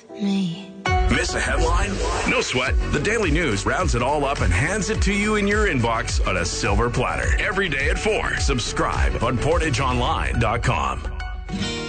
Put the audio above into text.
me. Miss a headline? No sweat. The Daily News rounds it all up and hands it to you in your inbox on a silver platter. Every day at 4. Subscribe on PortageOnline.com.